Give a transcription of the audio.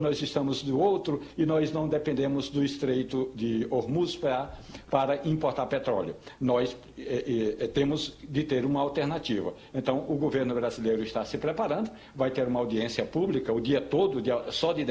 nós estamos do outro e nós não dependemos do Estreito de Hormuz para importar petróleo. Nós temos de ter uma alternativa. Então, o governo brasileiro está se preparando, vai ter uma audiência pública o dia todo, só de